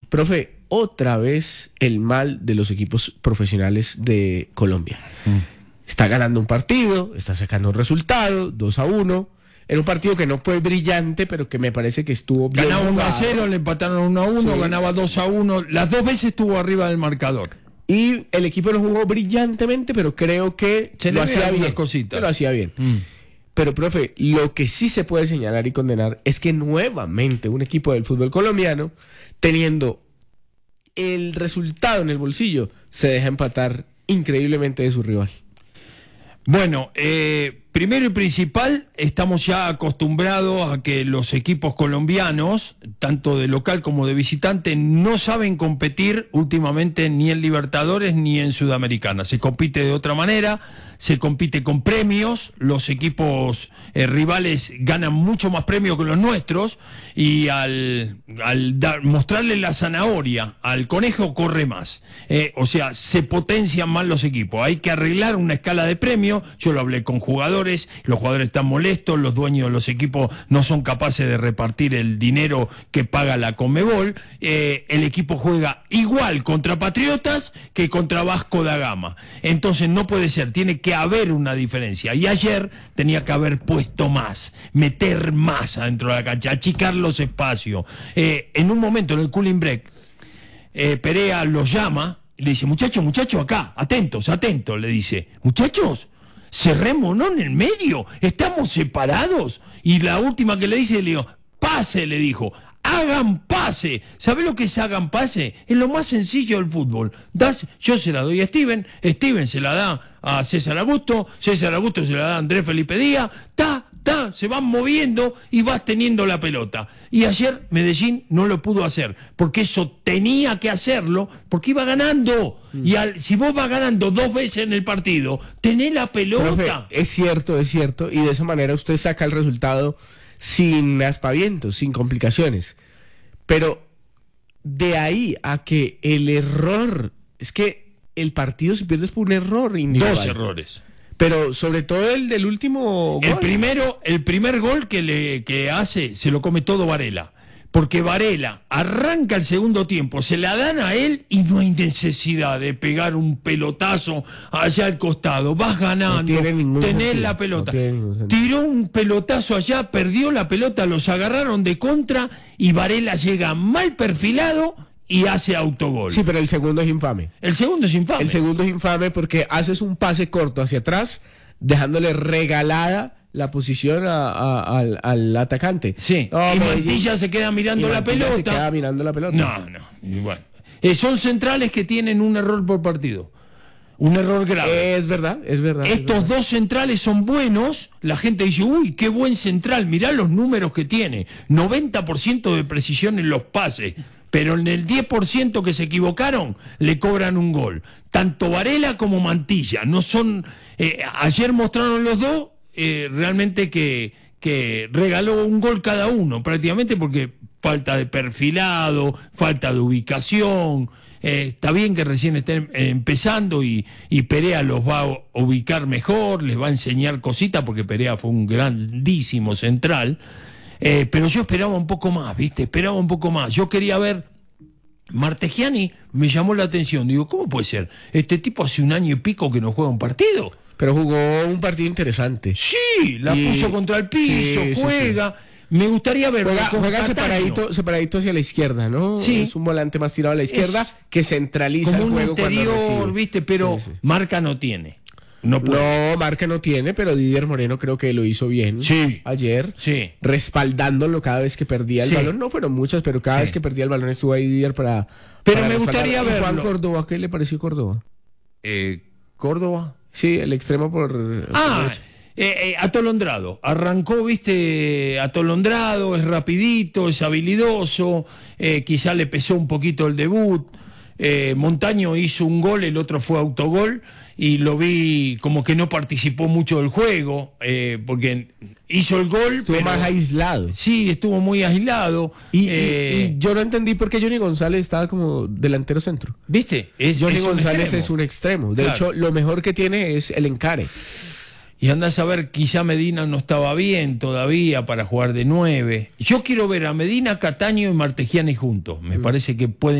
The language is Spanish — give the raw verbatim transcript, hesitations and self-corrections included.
Profe, otra vez el mal de los equipos profesionales de Colombia. Mm. Está ganando un partido, está sacando un resultado, dos a uno. Era un partido que no fue brillante, pero que me parece que estuvo bien. Ganaba uno a cero, le empataron uno a uno, sí. Ganaba dos a uno. Las dos veces estuvo arriba del marcador. Y el equipo no jugó brillantemente, pero creo que se lo le hacía bien. Cositas. Que lo hacía bien. Mm. Pero, profe, lo que sí se puede señalar y condenar es que nuevamente un equipo del fútbol colombiano, teniendo el resultado en el bolsillo, se deja empatar increíblemente de su rival. Bueno, eh, primero y principal, estamos ya acostumbrados a que los equipos colombianos, tanto de local como de visitante, no saben competir últimamente ni en Libertadores ni en Sudamericana. Se compite de otra manera, se compite con premios, los equipos eh, rivales ganan mucho más premios que los nuestros, y al, al dar, mostrarle la zanahoria al conejo corre más. Eh, o sea, se potencian más los equipos. Hay que arreglar una escala de premios. Yo lo hablé con jugadores, los jugadores están molestos, los dueños de los equipos no son capaces de repartir el dinero que paga la Conmebol. Eh, el equipo juega igual contra Patriotas que contra Vasco da Gama. Entonces no puede ser, tiene que haber una diferencia. Y ayer tenía que haber puesto más, meter más adentro de la cancha, achicar los espacios. Eh, en un momento, en el cooling break, eh, Perea los llama y le dice: muchachos, muchachos, acá, atentos, atentos, le dice, muchachos, cerrémonos en el medio, estamos separados. Y la última que le dice, le digo, pase, le dijo, hagan pase. ¿Sabe lo que es hagan pase? Es lo más sencillo del fútbol. Das, yo se la doy a Steven, Steven se la da a César Augusto, César Augusto se la da a Andrés Felipe Díaz, ta, ta, se van moviendo y vas teniendo la pelota. Y ayer Medellín no lo pudo hacer, porque eso tenía que hacerlo, porque iba ganando. Mm. Y al, si vos vas ganando dos veces en el partido, tenés la pelota. Profe, es cierto, es cierto, y de esa manera usted saca el resultado sin aspavientos, sin complicaciones. Pero de ahí a que el error, es que el partido se pierde por un error individual. Dos errores. Pero sobre todo el del último gol. El primero, el primer gol que le que hace, se lo come todo Varela. Porque Varela arranca el segundo tiempo, se la dan a él y no hay necesidad de pegar un pelotazo allá al costado. Vas ganando, no tenés sentido, la pelota. No tiró un pelotazo allá, perdió la pelota, los agarraron de contra y Varela llega mal perfilado y hace autogol. Sí, pero el segundo es infame. El segundo es infame. El segundo es infame porque haces un pase corto hacia atrás, dejándole regalada la posición a, a, al, al atacante. Sí. Oh, y Mantilla se queda mirando la pelota. Se queda mirando la pelota. No, no. Y bueno. Eh, son centrales que tienen un error por partido. Un error grave. Es verdad, es verdad. Estos es verdad. dos centrales son buenos. La gente dice, uy, qué buen central. Mirá los números que tiene. noventa por ciento de precisión en los pases. Pero en el diez por ciento que se equivocaron, le cobran un gol. Tanto Varela como Mantilla. No son. Eh, ayer mostraron los dos eh, realmente que, que regaló un gol cada uno, prácticamente, porque falta de perfilado, falta de ubicación. Eh, está bien que recién estén eh, empezando y, y Perea los va a ubicar mejor, les va a enseñar cositas, porque Perea fue un grandísimo central. Eh, pero yo esperaba un poco más, ¿viste? Esperaba un poco más. Yo quería ver. Martegiani me llamó la atención. Digo, ¿cómo puede ser? Este tipo hace un año y pico que no juega un partido. Pero jugó un partido interesante. Sí, la y... puso contra el piso, sí, juega. Sí, sí. Me gustaría ver. Juega, juega separadito, separadito hacia la izquierda, ¿no? Sí. Es un volante más tirado a la izquerda es que centraliza como el juego un interior, cuando recibe. ¿viste? Pero sí, sí. Marca no tiene. No, no, marca no tiene, pero Didier Moreno creo que lo hizo bien sí, ayer, sí. respaldándolo cada vez que perdía el sí. balón. No fueron muchas, pero cada sí. vez que perdía el balón estuvo ahí Didier para. Pero para me gustaría ver. Juan Córdoba, ¿qué le pareció Córdoba? Eh, ¿Córdoba? Sí, el extremo por. Ah, por eh, eh, atolondrado. Arrancó, viste, atolondrado, es rapidito, es habilidoso. Eh, quizá le pesó un poquito el debut. Eh, Montaño hizo un gol, el otro fue autogol. Y lo vi como que no participó mucho del juego, eh, porque hizo el gol. Estuvo pero, más aislado. Sí, estuvo muy aislado. Y, eh, y, y yo no entendí por qué Johnny González estaba como delantero centro. ¿Viste? Es, Johnny es González es un extremo. De claro. hecho, lo mejor que tiene es el encare. Y andás a ver, quizá Medina no estaba bien todavía para jugar de nueve. Yo quiero ver a Medina, Cataño y Martegiani juntos. Me mm. parece que pueden.